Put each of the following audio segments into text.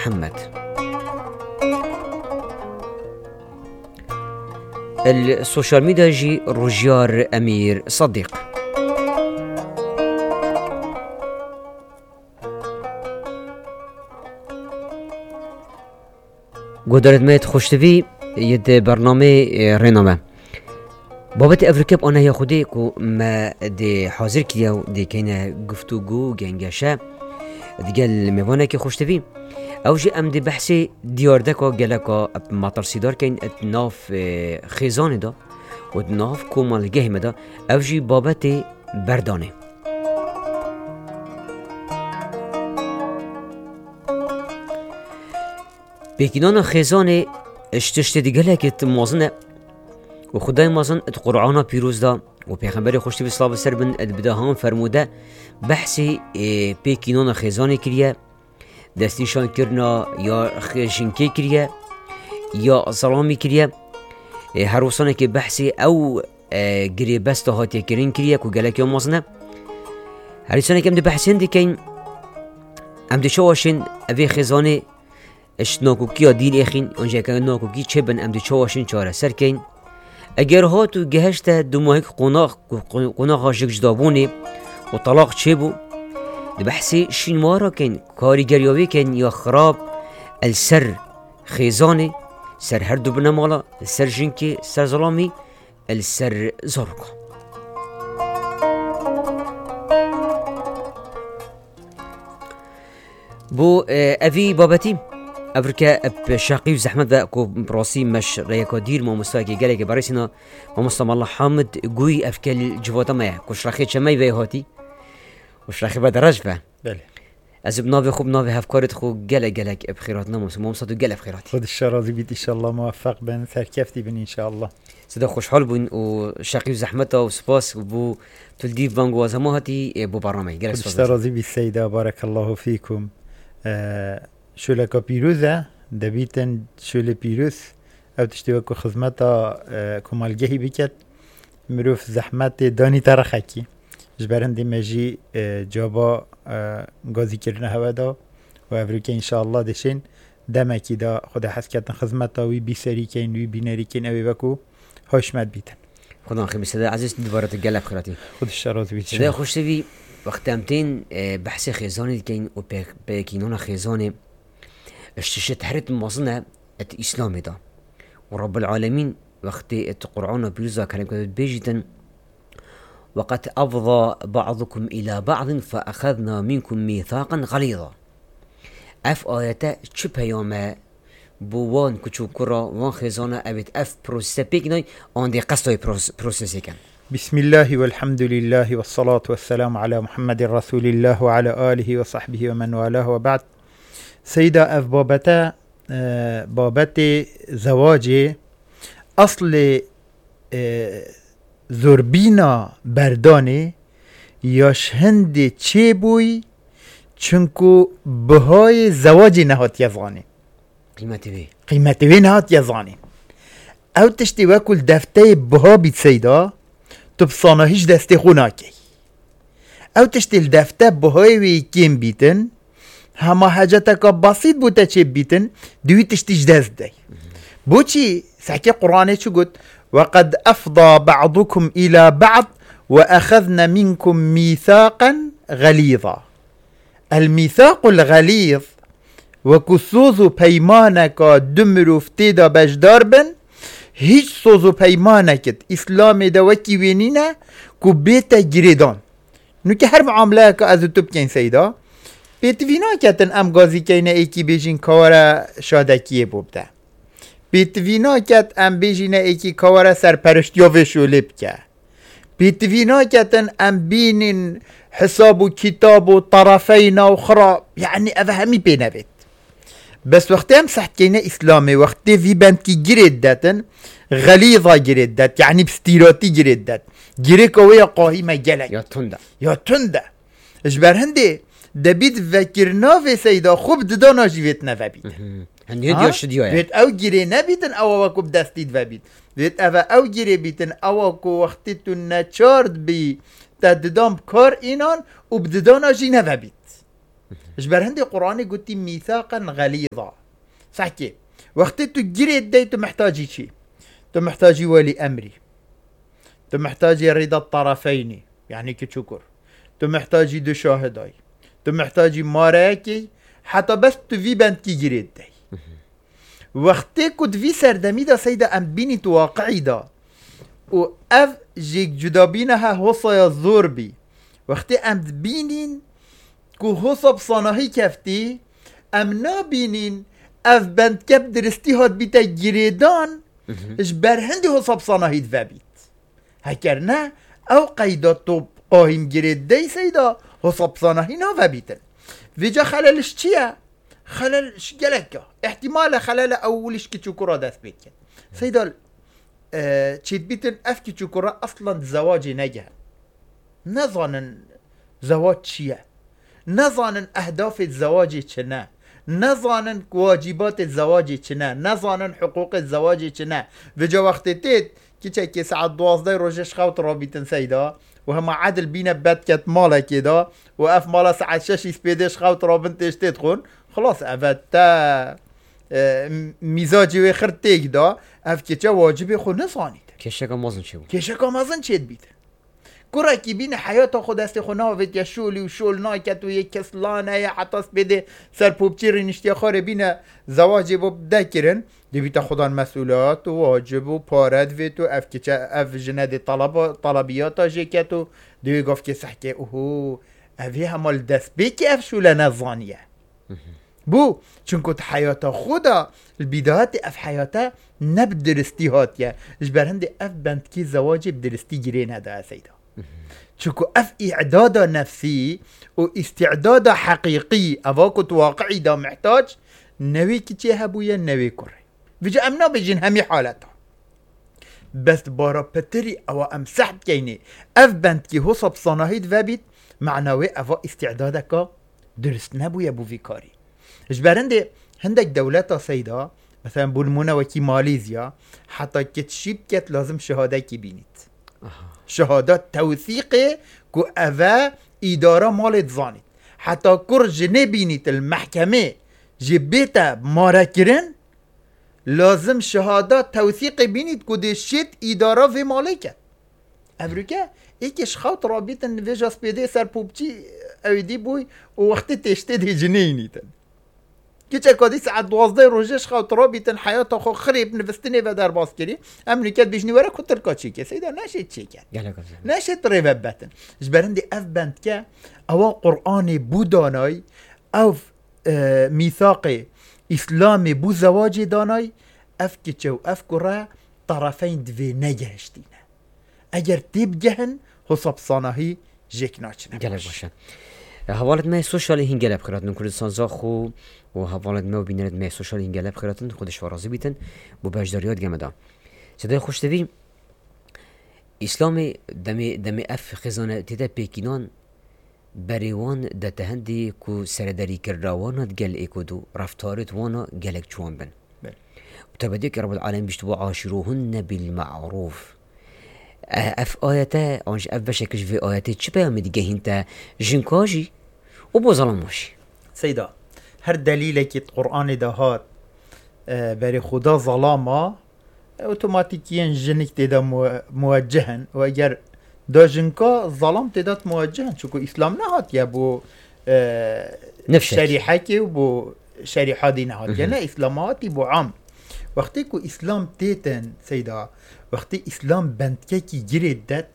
محمد. السوشيال ميديا جي رجيار أمير صديق. قدرت ميت خوشتوي يد برنامه رنامه بابت افریکا آنها یا خودی کو ما دی حاضر کیاو دی کینه گفتگو گنگشه دیگه میوانه که خوشتوی اوجی ام دی بحثی دیاردکا گلکا مطرسیدار کین اتناف خیزانه دا و اتناف کومالگه مدا اوجی بابت بردانه بیکینان خیزانه اشتشت دیگه لکت موازنه و خدای مازن ات قرآن پیروز دا و پیغمبر خوشتی به صلاب سر بن ات بدا هم فرموده بحثی پیکینان خیزانی کریه دستیشان کرنا یا خیشنکی کریه یا سلامی کریه هر وصانه که بحثی او گری بست هاتی کرین کریه که گلک یا مازنه هر سانه که ام دی بحثین دی کن ام دی شواشین اوی خیزانی اش ناکوکی ها دین اخین اونجا که ناکوکی چه بن ام دی شواشین چاره سر کن اگر هاتو گهشت دو ماهی قناق هاشک جدابونی و طلاق چه بو دی بحثی شینوارا کن کاریگریاوی کن یا خراب السر خیزانه سر هر دو بنمالا السر جنکی سر ظلامی السر زرقا بو اوی بابتی افريكا بشاقي وزحمت ذاكو براسي مش ريكو دير ما مستاكي قالك بريسنا ما مستم الله حامد قوي افكال جواتا ما كوش راخي شماي في هاتي وش راخي بعد رجفه بله از بناوي خوب ناوي هفكارت خو قالك بخيراتنا ما مستو قال بخيراتي خد الشراضي بيت ان شاء الله موفق بن تركفتي بن ان شاء الله سدا خوشحال بون وشاقي وزحمته وسباس بو تلديف بانغو زماهتي بو برنامج خد الشراضي بالسيدة بارك الله فيكم شولکا پیروزه دبیتن شول پیروز او تشتوکو خدمتا کمالگهی بکت مروف زحمت دانی ترخکی جبرندی مجی جابا گازی کرنه هوا دا و افریکا انشاءالله دشین دمکی دا خود حس کتن خدمتا وی بی سری کن وی بی نری کن اوی بکو هاشمت بیتن خدا خیلی سده عزیز دوباره گلب خیراتی خود الشراز بیت سده خوشتوی وقت امتین بحث خیزانی کن و پیکینون خیزانی اشتشت حرت مازنة الإسلام ده ورب العالمين وقت القرآن بيرزا كلام بيجدا وقد أفضى بعضكم إلى بعض فأخذنا منكم ميثاقا غليظا اف آياتا چپ يوم بوان كچو كرا وان خزانة أبت اف بروسيبيكناي آن دي قصدي بروسيسيكن بسم الله والحمد لله والصلاة والسلام على محمد رسول الله وعلى آله وصحبه ومن والاه وبعد سيدة اف بابتا بابت زواج اصل زربینا بردانه یاش هند چه بوی چونکو بهای زواج نهات یزانه قیمتی وی نهات یزانه او تشتی وکل دفته بها بیت سیدا تبصانه هیچ دسته خوناکی او تشتی الدفته بهای وی کم بیتن هما حاجتك بسيط بوتا چه بیتن دوی تشتی جداز دی بوچی سحكي قرآنه چو قد وقد أفضى بعضكم إلى بعض وأخذنا منكم ميثاقا غليظا الميثاق الغليظ وكسوزو بيمانك دمرو فتيدا بجدار بن هيج سوزو بيمانك إسلام دوكي وينينا كو بيتا جريدان نوكي هر معاملة كأزو تبكين سيدا بيتوينا كتن أم غازي كينا ايكي بيجين كورا شادكيه بوبتا بیتوینا کت ام بیجینه ایکی کاوره سرپرشتیاوه شوله بکه بیتوینا کتن ام بینین حساب و کتاب و طرفین و خرا یعنی اوه همی بینه بید بس وقتی هم سحت کینه اسلامی وقتی وی بند کی گرید داتن غلیظا گرید دات یعنی بستیراتی گرید دات گرید کوه قاهی مگلک یا تنده اجبر هنده دبید وکرنا و سیدا خوب ددانا جویت نوه بید هندي ديوش ديويا بيت او جري نبيتن او وكو بدستيد فبيت بيت او جري بيتن او وكو وقتتو نچارد بي تددام كار اینان و بددان آجی نوبید اش برهندي قرآني قلتي ميثاقا غليظا صحكي وقت تو جريد دي تو محتاجي شي تو محتاجي ولي أمري تو محتاجي رضا الطرفين يعني كشكر تو محتاجي دو شاهداي تو محتاجي ماراكي حتى بس تو في بند كي جريد دي وقت كنت في سردمي دا سيدا ام بيني تو واقعي دا و اف جيك جدابينها هوصا يا زوربي وقت ام بينين كو هوصا بصاناهي كفتي ام نابينين اف بند كب درستي هاد بيتا جريدان اش برهندي هوصا بصاناهي دفابيت هكرنا او قيدات تو قاهم جريد دي سيدا هوصا بصاناهي نافابيتن فيجا خلالش چيا خلالش جلكا احتمال خلال اولش كتشوكورا داست بيتكن سيدا چيت بيتن اف كتشوكورا اصلا زواجي نجه نظانن زواج چيا نظانن اهداف الزواج چنا نظانن واجبات الزواج چنا نظانن حقوق الزواج چنا فيجا وقت تيت كي ساعة 12 روجش خوت رابطن سيدا وهم عدل بينا بات مالا كده واف مالا ساعة 6 سبيدش خوت رابن تشتت خون خلاص افتا مزاجي وخر تيك دا اف كيتا واجبي خو نصانيد كيشكا مازن شو كيشكا مازن چيد بيت كورا كي بين حياته خود است خو ناوت يا شولي وشول ناكت و يكسلانه يا حتى سبيده سر بوبچير نشتي خار بينا زواج بوب دكرن دي بيتا خدان مسؤولات و واجب و پارد ويتو اف كيتا اف جناد طلبيات جيكتو دي گفت كي صحكي اوه اوي همال دست بك اف شول نزانيه بو چونكو حياته خدا البدايات اف حياته نبدرستي هاتيه اش برهند اف بند كي زواج بدرستي جرين هذا سيدا چونكو اف اعداد نفسي و استعداد حقيقي افاكو واقعي دا محتاج نوي كي هبويا نوي كوري فيجا امنا بيجين همي حالتها بس بارا بتري او ام سحب كيني اف بند كي هو صب صناهيد وابيت معنوي افا استعدادك درست نبويا بو فيكاري اش برند هندك دولتا سيدا مثلا بولمونا وكي ماليزيا حتى كتشيب كت لازم شهاده كي بينيت شهادات توثيقي كو أفا إدارة مالت زانيت حتى كرج نبينيت المحكمة جبيتا ماراكرن لازم شهادات توثيقي بينيت كو دي شيت إدارة في مالكة أفريكا إيكش خوت رابطن فيجاس بيدي سر بوبتي أويدي بوي ووقت تشتد جنينيتن كيتا كودي ساعة 12 روجش خوت رابطن حياته خو خريب نفستني بدر باسكري امريكا بيجني ورا كتر كاتشيكي سيدا ناشي تشيكا ناشي تريبا باتن جبرندي اف بندكا او قرآني بو داناي او ميثاقي اسلامي بو زواجي داناي اف كيتشو اف كرا طرفين دوي نجهشتينا اگر تيب جهن حساب صاناهي جيك ناچنا گله باشه حوالت ما سوشال هنگله بخیراتن کردستان زاخو و حوالت ما بینرد ما سوشال هنگله بخیراتن خودش وارازی بیتن بو بجداریات گمدا صدای خوشتوی اسلام دم اف خزانه تیتا پیکینان بریوان دتهندی کو سرداری کردوانات گل اکودو رفتارت وانا گلک چوان بن وتبديك رب العالمين بيشتبوا عاشروهن بالمعروف اف آياته اونج اف بشكش في آياته چه پیام دیگه هنتا جنكاجي وبو ظلموشي سيدا هر دليل که قرآن دهات بري خدا ظلاما اوتوماتيكيا جنك تدا موجهن و اگر دا جنكا ظلام تدات موجهن چونكو اسلام نهات يا بو شريحكي و بو شريحة دي نهات يعني اسلاماتي بو عام وقتی که اسلام تیتن سیدا وقتی اسلام بندکه کی گرید داد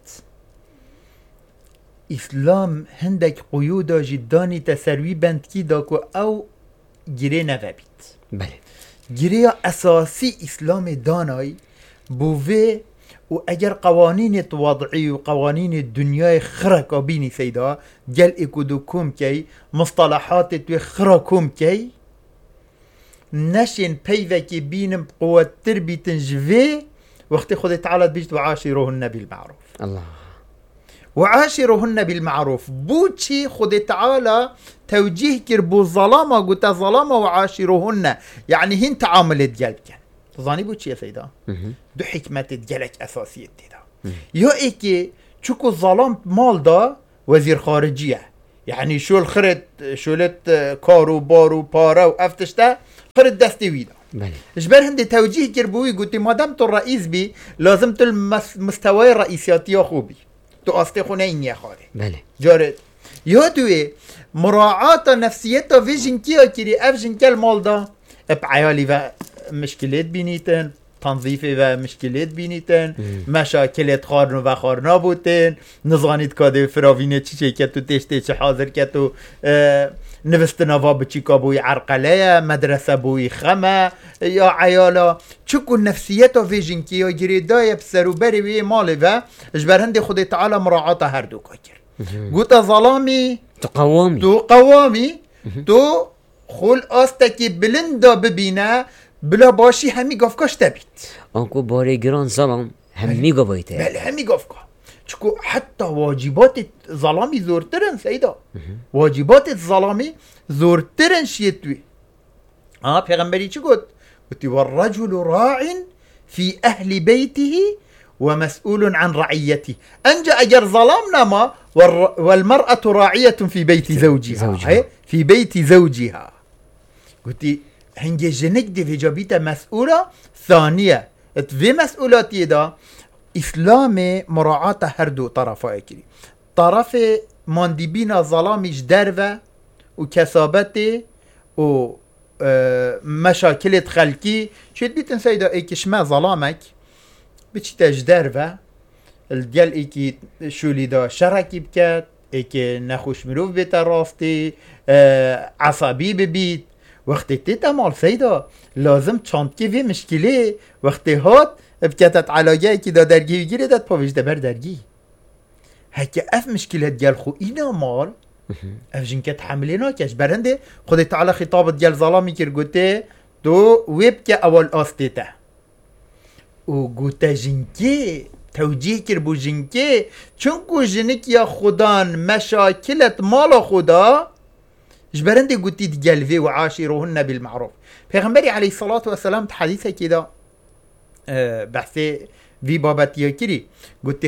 اسلام هندک قیودا جدانی تسروی بندکی دا که او گره نوابید بله گره اساسی اسلام دانای بوه و اگر قوانین وضعی و قوانین دنیای خرکا بینی سیدا گل اکودو کم کی مصطلحات توی خرکم کی نشين بيفك بينم قوة تربية تنجفي وقت خذ تعالى بيجت وعاشروهن بالمعروف الله وعاشروهن بالمعروف بوتشي خذ تعالى توجيه كربو الظلامة قلت ظلامة وعاشروهن يعني هن تعاملت جلك تظاني بوتشي يا سيدا دو حكمة جلك أساسية دا يو إيكي چوكو الظلام مال دا وزير خارجية يعني شو شولت كارو بارو بارا وافتشتا خرت دستي ويدا جبر هندي توجيه كربوي قلت ما دام تو الرئيس بي لازم تو المستوى الرئيسياتي خوبي تو أستخونين يا خالي جارت يادوي مراعاة نفسيته في جنكيا كيري اف جنكال مالدا بعيالي مشكلات بينيتن تنظيفي و مشكلات بينيتن مشاكلات خارن و خارنا بوتن نزغانيت كاده فراوينه چي كتو تشتي چي حاضر كتو نوستنا و بچيكا بوي عرقلية مدرسة بوي خمه يا عيالا چكو نفسيته في جنكيا جري دايب سروبري وي مالي و اجبر هندي خدي تعالى مراعاة هر دو كاكر قوتا ظلامي تو قوامي تو خول آستكي بلندا ببينه بلا باشي همي قفكاش تبيت انكو باري جران ظلام همي قفايته بله همي قفكا چكو حتى واجبات ظلامي زورترن سيدا واجبات الظلامي زورترن شيتوي پیغمبري چه قلت والرجل راع في أهل بيته ومسؤول عن رعيته انجا اجر ظلامنا ما والمرأة راعية في بيت زوجها في بيت زوجها قلت هنجي جنك دي في جابيتا مسؤولة ثانية في مسؤولاتي دا إسلام مراعاة هردو طرفا اكري طرف ماندبين ظلامش درفة وكسابتي و مشاكل خلقي شد بيتن سيدا ايكش ما ظلامك بچی تجدر و الدیال ایکی شولی دا شرکی بکرد ایکی نخوش مروف بیتا راستی عصبی ببید وقتی تیتا مال سیدا لازم چاندکی وی مشکلی وقتی هات بکتت علاقه ایکی دا درگی بگیره داد پاوش دبر درگی هکی اف مشکلت دیال خو اینا مال اف جنکت حمله ناکش برنده خودی تعالی خطاب دیال ظلامی کر گوته دو ویب که اول آستیته و گوتا جنكي توجيه كربو جنكي چونكو جنك يا خدان مشاكلت مال خدا جبرندي قلتي دجالفي وعاشروهن بالمعروف پیغمبري عليه الصلاة والسلام حديثة كده بحثي في بابتيا كري قلت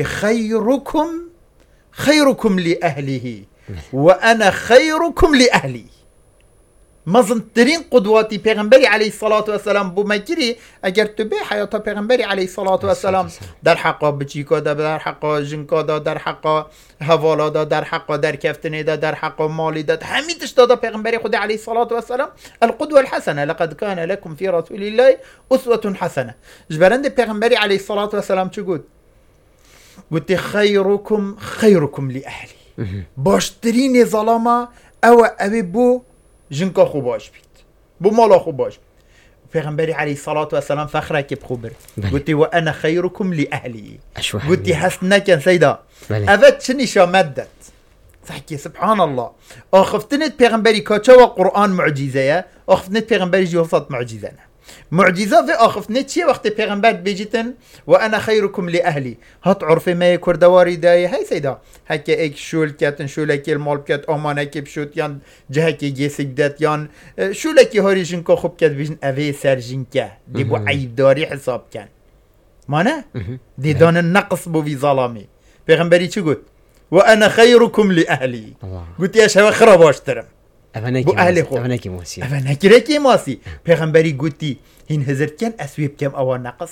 خيركم لأهله وأنا خيركم لأهلي مزنترين قدواتي پیغمبري عليه الصلاة والسلام بو مكري اگر تو به حياة پیغمبري عليه الصلاة والسلام در حقا بچيكا دا در حقا جنكا دا در حقا حوالا دا در حقا در كفتني دا در حقا مالي دا هميتش دا پیغمبري خدا عليه الصلاة والسلام القدوة الحسنة لقد كان لكم في رسول الله أسوة حسنة جبرند پیغمبري عليه الصلاة والسلام چه قلت خيركم لأهلي باشترين ظلامة او ابي بو جنكا خو باش بيت بو مالا خو باش پیغمبري عليه الصلاة والسلام فخرك بخبر قلت وأنا خيركم لأهلي قلت حسنك سيدا أفت شنشا مدت فحكي سبحان الله أخفتنت پیغمبري كاتشا وقرآن معجزة أخفتنت پیغمبري جوفت معجزة في أخفتنت شي وقت پیغمبر بيجتن وأنا خيركم لأهلي هات عرفي ما كردواري داي هاي سيدا هكا ايك شول كاتن شولكي المال بكات أمانكي بشوت يان جهكي جيسك دات يان شولكي هاري جنكا خوب كات بيجن أفي سر جنكا دي بو عيب داري حساب كان مانا دي دان النقص بو في ظلامي پیغمبري چه قلت وأنا خيركم لأهلي قلت يا شباب خراب اشترم بو أهلي خو أفناكي ماسي پیغمبري قلتي هين هزرت كان أسويب كم أوان نقص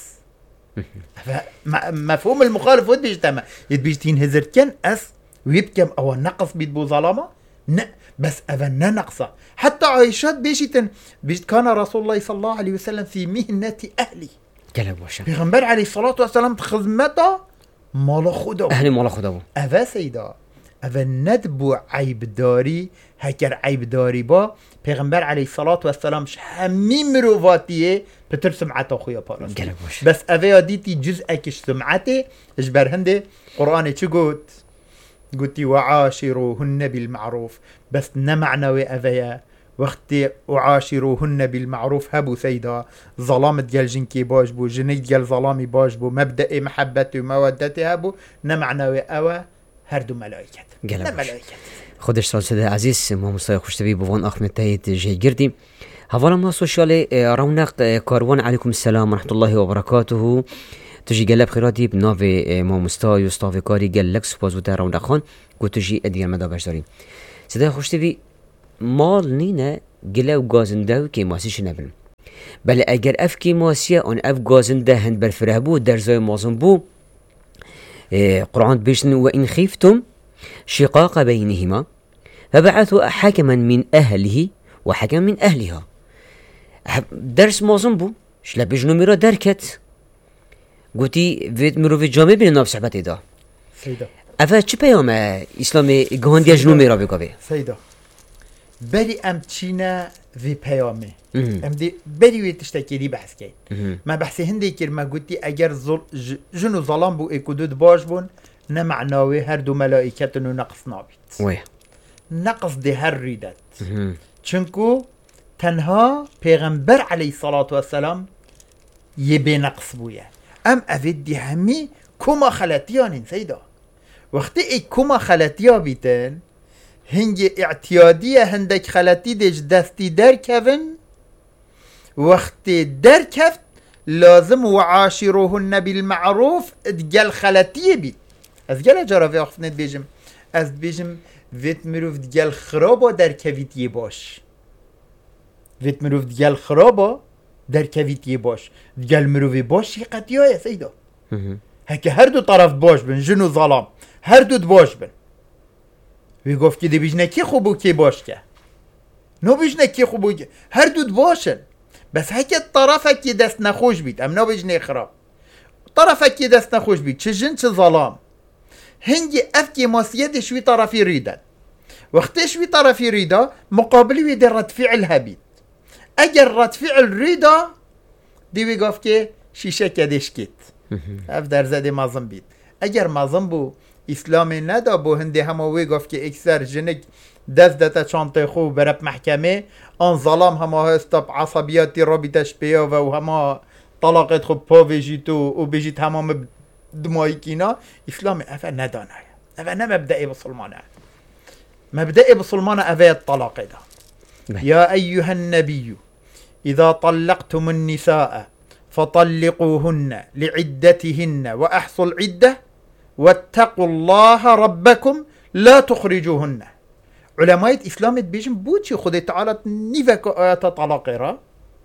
مفهوم المخالف ود بيجتمع يتبيجت هين هزرت كان أسويب كم أوان نقص بيت بو ظلامة بس أفنا نقصة حتى عايشات بيجت كان رسول الله صلى الله عليه وسلم في مهنة أهلي پیغمبر عليه الصلاة والسلام خدمته مال خدا أهلي مال خدا أفا سيدا أفا ندبو عيب داري هكر عيب داري با پیغمبر عليه الصلاة والسلام همي مروفاتيه بتر سمعته خويا باراس بس أفا ديتي جزءكش سمعته اجبر هنده قرآن چه قلتي وعاشروهن بالمعروف بس نمعنوي أفايا وقت وعاشروهن بالمعروف هبو سيدا ظلام ديال جنكي باش بو جنك ديال ظلامي باش بو مبدأ محبتي ومودتي هبو نمعنوي أوا هردو ملائكت ملائكت خودش سال سده عزیز ما مستای خوشتبی بوان اخمد تایید جه گردی حوالا ما سوشال رونق کاروان علیکم السلام ورحمت الله وبرکاته تجي قلب خيراتي بنافي ما مستای استاذ کاری گلک سپاس و رونق خان گو تجي ادیگر مدا باش داریم صدای خوشتی بی مال نینه گله و گازنده و کیماسیش نبن بله اگر اف کیماسیه اون اف گازنده هند برفره بو درزای مازن بو قرآن بيشن وإن خفتم شقاق بينهما فبعثوا حكما من أهله وحكما من أهلها درس مازن بو شلا بيجنو ميرا دركت قوتي فيت ميرو في جامع بين ناف صحبت دا سيدا أفا چه پیام اسلام گهاندی جنو ميرا بكوه سيدا بري ام چينا في پیامه ام دي بري وي تشتكي بحث كي ما بحثي هندي كير ما قلتي اگر جنو ظلام بو اكودود باش بون نمعناوي هر دو ملائكتنو نقص نابيت وي نقص دي هر ريدت چنكو تنها پیغمبر عليه الصلاة والسلام يبي نقص بويا ام افيد دي همي كما خلاتيان سيدا وقت اي كما خلاتيا بيتن هنگ اعتیادی هندک خلطی دیش دستی در کفن وقت در کفت لازم و عاشروهن بالمعروف ادگل خلطی بید از گل جرافی اخفنت بیجم از بیجم ویت مروف دگل خرابا در کویتی باش ویت مروف دگل خرابا در کویتی باش دگل مروفی باش یه قطیه سیدا هکه هر دو طرف باش بن جن و ظلام هر دو باش بن وی گفت که دی بیجنه کی خوبو کی باش که نو بیجنه کی خوبو که هر دو باشن بس هکه طرف هکی دست نخوش بید ام نو بیجنه خراب طرف هکی دست نخوش بید چه جن چه ظلام هنگی افکی ماسیه شوی طرفی ریدد وقتی شوی طرفی ریدا مقابلی وی دی رد فعل هبید اگر رد فعل ریدا دیوی گفت که شیشه کدش کت اف در زده مازم بید اگر مازم بو اسلامی ندا بو هنده هماوی گفت که اکثر جنگ دست دتا چانته خوب برب محکمه آن ظلام همه هستاب عصبیاتی را بیتش بیا و همه طلاقت خوب پا بجیتو و بجیت همه دمایی کینا اسلام افا ندانه افا نمبدأ بسلمانه مبدأ بسلمانه افا الطلاق دا يا أيها النبي إذا طلقتم النساء فطلقوهن لعدتهن وأحصوا العدة واتقوا الله ربكم لا تخرجوهن علماء إسلام بيجن بوتشي خذ تعالى نيفك آيات طلاق را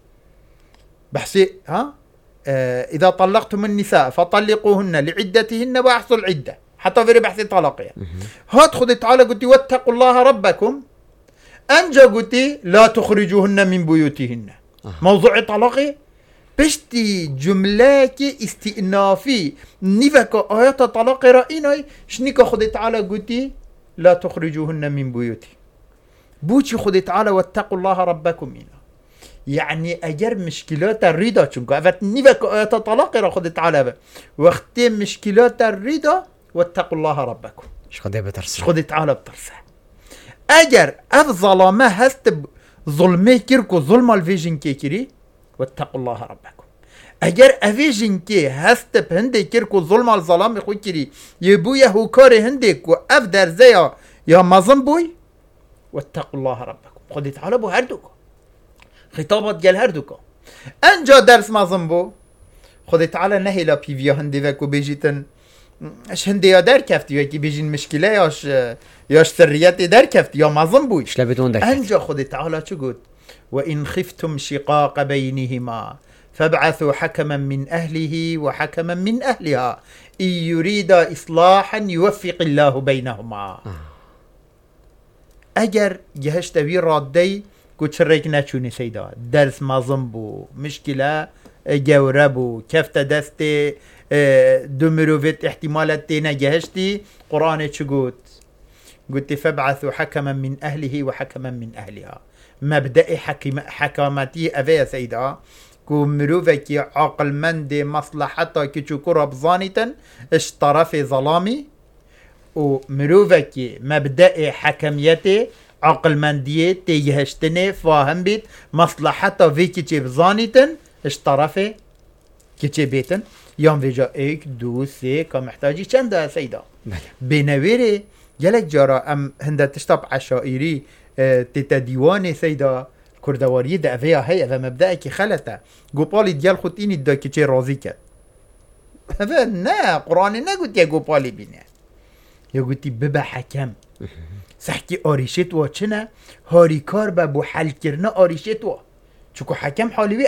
بحسي ها إذا طلقتم النساء فطلقوهن لعدتهن وأحصوا العدة حتى في بحث طلاقية هات خذ تعالى قلت واتقوا الله ربكم أنجا قلت لا تخرجوهن من بيوتهن موضوع طلاقي بشتي جملة استئنافي نيفك آيات طلاق رأينا شنيك خذ تعالى قلت لا تخرجوهن من بيوتي بوشي خذ تعالى واتقوا الله ربكم إنا يعني أجر مشكلات الرضا چونكو أفت نيفك آيات طلاق را خذ تعالى وقت مشكلات الرضا واتقوا الله ربكم خذ تعالى بترسه أجر أف ظلامة هست ظلمي كيركو ظلم الفيجن كيكري واتقوا الله ربكم اگر افيجن كي هست بهندي كيركو ظلم الظلام خو كري يبويا هو كاري هندك و اف در زيا يا مازن بوي واتقوا الله ربكم خدي تعالى بو هردوكو خطابات قال هردوكو انجا درس مازن بو خدي تعالى نهي لا بيفيا هندي وكو بيجيتن اش هندي يا در كفتي وكي بيجين مشكله ياش سريات در كفتي يا مازن بوي شلبتون در انجا خدي تعالى شو قلت وإن خفتم شقاق بينهما فابعثوا حكما من أهله وحكما من أهلها إن يريد إصلاحا يوفق الله بينهما أجر جهشت بي رادي قلت شريك ناتشوني سيدا درس ما ظنبو مشكلة جوربو كفت دستي دمروفت احتمالات تينا جهشتي قرآن شو قلت فابعثوا حكما من أهله وحكما من أهلها مبدأ حكامتي أفيا سيدا كو مروفك عقل مند مصلحتا كتشكورا بظانيتا اشترف ظلامي ومروفك مبدأ حكميتي عقل مندية تيهشتني فاهم بيت مصلحتا في كتش بظانيتا اشترف كتش بيتن يوم فيجا ايك دو سي كمحتاجي چند سيدا بنويري جلك جارا ام هنده تشتاب عشائري تتا ديواني سيدا كردواري دا افيا هي افا مبدأك خلطة قوبالي ديال خوتيني دا كيشي رازي كد افا نا قرآن نا قلت يا قوبالي بينا يا قلت ببا حكم سحکی آریشت و چنه هاریکار به بو حل کرنه آریشت و چکو حکم حالیوی